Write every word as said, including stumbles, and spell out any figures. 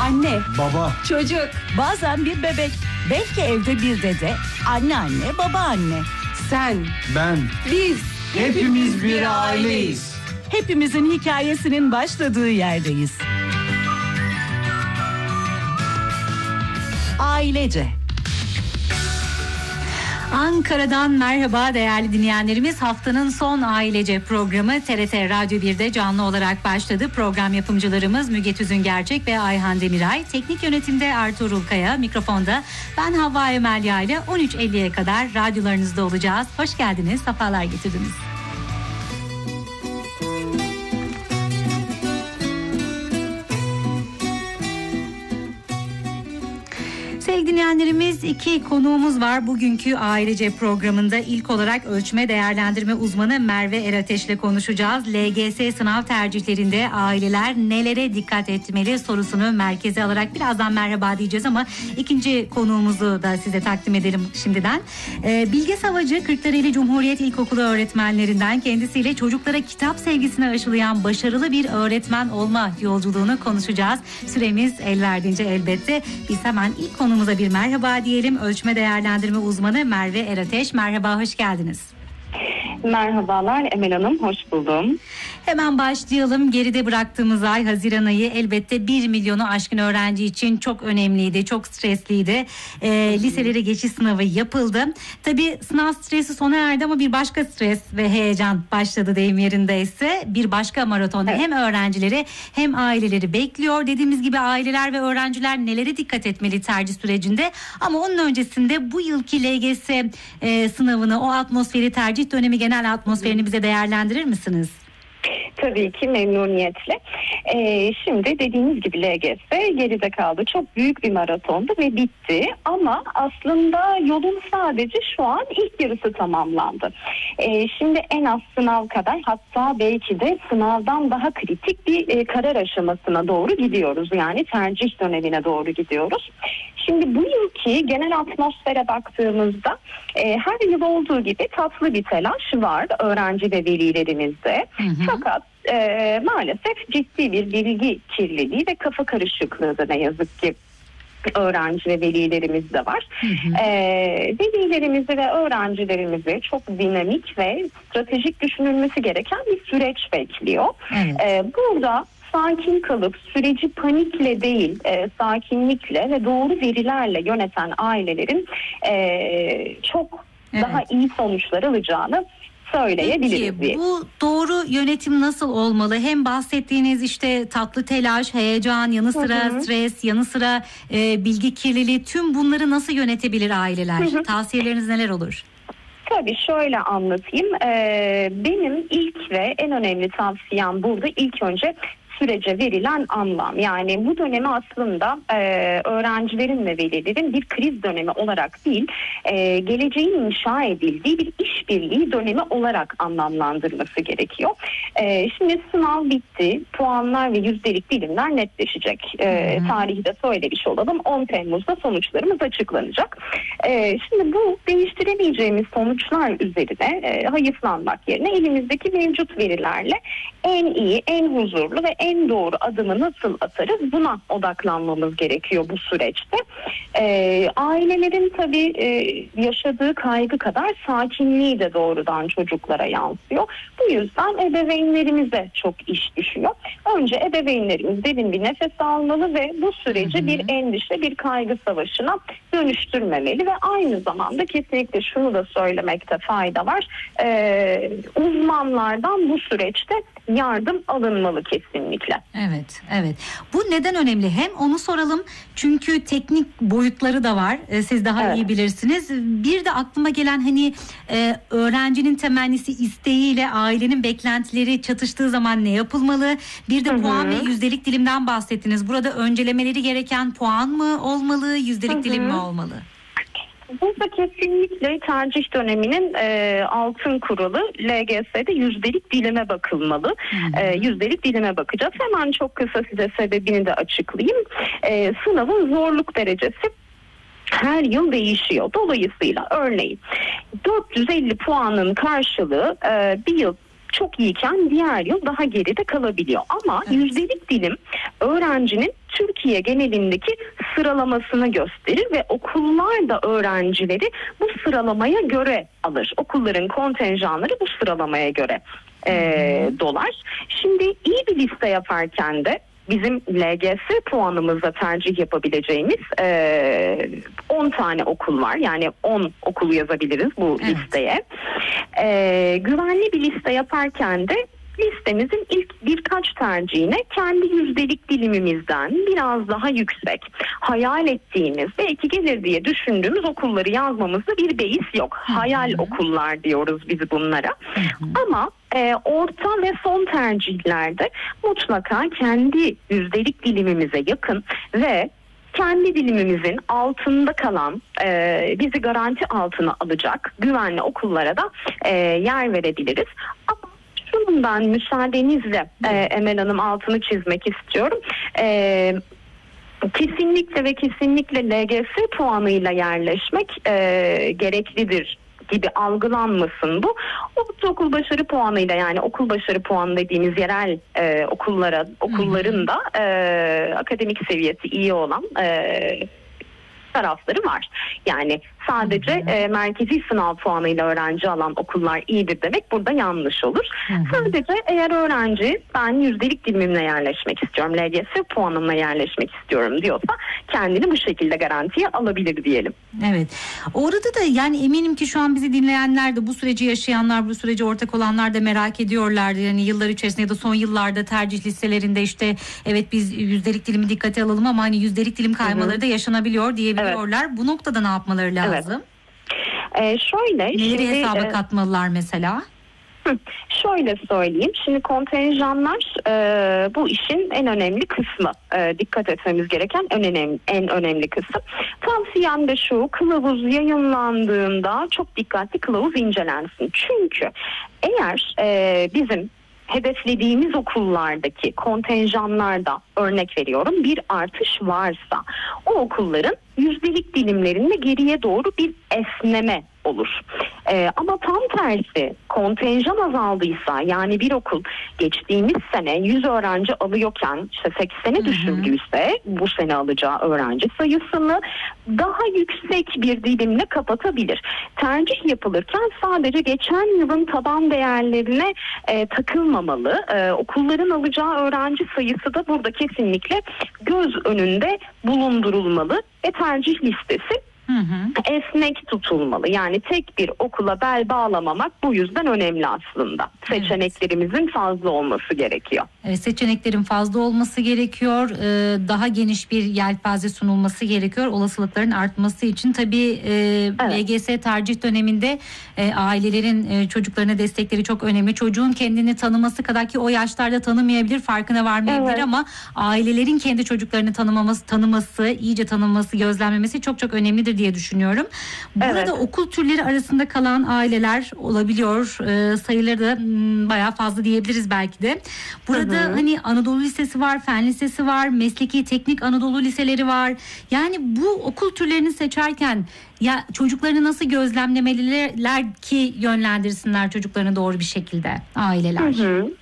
Anne, baba, çocuk, bazen bir bebek, belki evde bir dede, anneanne, babaanne. sen, ben, biz, hepimiz bir aileyiz. Hepimizin hikayesinin başladığı yerdeyiz. Ailece. Ankara'dan merhaba değerli dinleyenlerimiz. Haftanın son Ailece programı T R T Radyo birde canlı olarak başladı. Program yapımcılarımız Müge Tüzün Gerçek ve Ayhan Demiray. Teknik yönetimde Ertuğrul Kaya, mikrofonda ben Havva Emelya ile on üç elliye kadar radyolarınızda olacağız. Hoş geldiniz, sefalar getirdiniz. Sevgili dinleyenlerimiz, iki konuğumuz var bugünkü Ailece programında. İlk olarak ölçme değerlendirme uzmanı Merve Erateş ile konuşacağız. L G S sınav tercihlerinde aileler nelere dikkat etmeli sorusunu merkeze alarak birazdan merhaba diyeceğiz ama ikinci konuğumuzu da size takdim edelim şimdiden. Ee, Bilge Savacı, Kırklareli Cumhuriyet İlkokulu öğretmenlerinden, kendisiyle çocuklara kitap sevgisini aşılayan başarılı bir öğretmen olma yolculuğunu konuşacağız. Süremiz el verdiğince elbette. Biz hemen ilk konumuza bir merhaba diyelim. Ölçme değerlendirme uzmanı Merve Erateş. Merhaba, hoş geldiniz. Merhabalar Emel Hanım, hoş buldum. Hemen başlayalım. Geride bıraktığımız ay Haziran ayı elbette bir milyonu aşkın öğrenci için çok önemliydi, çok stresliydi. E, liselere geçiş sınavı yapıldı. Tabii sınav stresi sona erdi ama bir başka stres ve heyecan başladı deyim yerindeyse. Bir başka maraton, evet. Hem öğrencileri hem aileleri bekliyor. Dediğimiz gibi aileler ve öğrenciler nelere dikkat etmeli tercih sürecinde. Ama onun öncesinde bu yılki L G S e, sınavını, o atmosferi, tercih dönemi genel atmosferini bize değerlendirir misiniz? Tabii ki memnuniyetle. Ee, şimdi dediğiniz gibi L G S geride kaldı. Çok büyük bir maratondu ve bitti. Ama aslında yolun sadece şu an ilk yarısı tamamlandı. Ee, şimdi en az sınav kadar, hatta belki de sınavdan daha kritik bir e, karar aşamasına doğru gidiyoruz. Yani tercih dönemine doğru gidiyoruz. Şimdi bu yılki genel atmosfere baktığımızda e, her yıl olduğu gibi tatlı bir telaş var öğrenci ve velilerimizde. Hı hı. Fakat e, maalesef ciddi bir bilgi kirliliği ve kafa karışıklığı da ne yazık ki öğrenci ve velilerimiz de var. Hı hı. Ee, velilerimizi ve öğrencilerimizi çok dinamik ve stratejik düşünülmesi gereken bir süreç bekliyor. Evet. Ee, burada sakin kalıp süreci panikle değil, e, sakinlikle ve doğru verilerle yöneten ailelerin e, çok evet. daha iyi sonuçlar alacağını söyleyebiliriz. Peki bu doğru yönetim nasıl olmalı? Hem bahsettiğiniz işte tatlı telaş, heyecan, yanı sıra hı hı. stres, yanı sıra e, bilgi kirliliği, tüm bunları nasıl yönetebilir aileler? Hı hı. Tavsiyeleriniz neler olur? Tabii şöyle anlatayım. Ee, benim ilk ve en önemli tavsiyem burada ilk önce sürece verilen anlam. Yani bu dönemi aslında e, öğrencilerin ve velilerin bir kriz dönemi olarak değil, e, geleceğin inşa edildiği bir işbirliği dönemi olarak anlamlandırması gerekiyor. E, şimdi sınav bitti, puanlar ve yüzdelik dilimler netleşecek. E, tarihi de söylemiş olalım. on Temmuz'da sonuçlarımız açıklanacak. E, şimdi bu değiştiremeyeceğimiz sonuçlar üzerine e, hayıflanmak yerine elimizdeki mevcut verilerle en iyi, en huzurlu ve en doğru adımı nasıl atarız, buna odaklanmamız gerekiyor bu süreçte. Ee, ailelerin tabii e, yaşadığı kaygı kadar sakinliği de doğrudan çocuklara yansıyor. Bu yüzden ebeveynlerimize çok iş düşüyor. Önce ebeveynlerimiz derin bir nefes almalı ve bu süreci hı hı. bir endişe, bir kaygı savaşına dönüştürmemeli ve aynı zamanda kesinlikle şunu da söylemekte fayda var. Ee, uzmanlardan bu süreçte yardım alınmalı kesinlikle. Evet, evet. Bu neden önemli? Hem onu soralım çünkü teknik boyutları da var. Siz daha evet. iyi bilirsiniz. Bir de aklıma gelen hani e, öğrencinin temennisi, isteğiyle ailenin beklentileri çatıştığı zaman ne yapılmalı? Bir de hı hı. puan ve yüzdelik dilimden bahsettiniz. Burada öncelemeleri gereken puan mı olmalı, yüzdelik hı hı. dilim mi olmalı? Burada kesinlikle tercih döneminin e, altın kuralı L G S'de yüzdelik dilime bakılmalı. E, yüzdelik dilime bakacağız. Hemen çok kısa size sebebini de açıklayayım. E, sınavın zorluk derecesi her yıl değişiyor. Dolayısıyla örneğin dört yüz elli puanın karşılığı e, bir yıl çok iyiyken diğer yıl daha geride kalabiliyor. Ama evet. yüzdelik dilim öğrencinin Türkiye genelindeki sıralamasını gösterir ve okullar da öğrencileri bu sıralamaya göre alır. Okulların kontenjanları bu sıralamaya göre e, dolar. Şimdi iyi bir liste yaparken de bizim L G S puanımızla tercih yapabileceğimiz e, on tane okul var. Yani on okul yazabiliriz bu evet. listeye. E, güvenli bir liste yaparken de listemizin ilk birkaç tercihine kendi yüzdelik dilimimizden biraz daha yüksek, hayal ettiğimiz, belki gelir diye düşündüğümüz okulları yazmamızda bir beis yok. Hayal Hı-hı. okullar diyoruz biz bunlara. Hı-hı. Ama e, orta ve son tercihlerde mutlaka kendi yüzdelik dilimimize yakın ve kendi dilimimizin altında kalan, e, bizi garanti altına alacak güvenli okullara da e, yer verebiliriz. Ama bundan müsaadenizle e, Emel Hanım altını çizmek istiyorum. E, kesinlikle ve kesinlikle L G S puanıyla yerleşmek e, gereklidir gibi algılanmasın bu. Ortaokul başarı puanıyla, yani okul başarı puanı dediğimiz yerel e, okullara, okulların da e, akademik seviyesi iyi olan e, tarafları var. Yani sadece e, merkezi sınav puanıyla öğrenci alan okullar iyidir demek burada yanlış olur. Hı hı. Sadece eğer öğrenci ben yüzdelik dilimimle yerleşmek istiyorum, L G S puanımla yerleşmek istiyorum diyorsa kendini bu şekilde garantiye alabilir diyelim. Evet. Orada da yani eminim ki şu an bizi dinleyenler de, bu süreci yaşayanlar, bu sürece ortak olanlar da merak ediyorlardı. Yani yıllar içerisinde ya da son yıllarda tercih listelerinde işte evet biz yüzdelik dilimi dikkate alalım ama hani yüzdelik dilim kaymaları hı hı. da yaşanabiliyor diyebiliyorlar. Evet. Bu noktada ne yapmaları lazım? Evet. Ee, şöyle, neleri şimdi, hesaba e, katmalılar mesela? Hı, şöyle söyleyeyim. Şimdi kontenjanlar e, bu işin en önemli kısmı. E, dikkat etmemiz gereken en önemli, en önemli kısım. Tavsiyem de şu: kılavuz yayınlandığında çok dikkatli kılavuz incelensin. Çünkü eğer e, bizim hedeflediğimiz okullardaki kontenjanlarda, örnek veriyorum, bir artış varsa o okulların yüzdelik dilimlerinde geriye doğru bir esneme olur. Ee, ama tam tersi, kontenjan azaldıysa, yani bir okul geçtiğimiz sene yüz öğrenci alıyorken işte seksene düşürdüyse bu sene alacağı öğrenci sayısını daha yüksek bir dilimle kapatabilir. Tercih yapılırken sadece geçen yılın taban değerlerine e, takılmamalı. E, okulların alacağı öğrenci sayısı da burada kesinlikle göz önünde bulundurulmalı ve tercih listesi Hı hı. esnek tutulmalı. Yani tek bir okula bel bağlamamak bu yüzden önemli aslında. Seçeneklerimizin evet. fazla olması gerekiyor. Evet, seçeneklerin fazla olması gerekiyor. Ee, daha geniş bir yelpaze sunulması gerekiyor. Olasılıkların artması için tabii e, evet. L G S tercih döneminde e, ailelerin e, çocuklarına destekleri çok önemli. Çocuğun kendini tanıması kadar, ki o yaşlarda tanımayabilir, farkına varmayabilir evet. ama ailelerin kendi çocuklarını tanımaması, tanıması, iyice tanınması, gözlemlemesi çok çok önemlidir diye düşünüyorum. Burada evet. okul türleri arasında kalan aileler olabiliyor. E, sayıları da m, bayağı fazla diyebiliriz belki de. Burada hı hı. hani Anadolu Lisesi var, Fen Lisesi var, Mesleki Teknik Anadolu Liseleri var. Yani bu okul türlerini seçerken ya çocuklarını nasıl gözlemlemeliler ki yönlendirsinler çocuklarını doğru bir şekilde aileler? Hı hı.